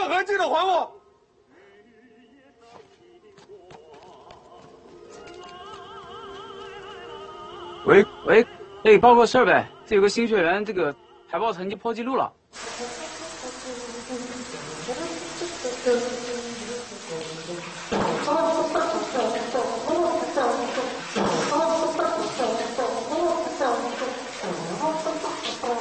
任何技能还我！ 喂，哎，报个事儿呗，这有个新学员，这个海报成绩破纪录了。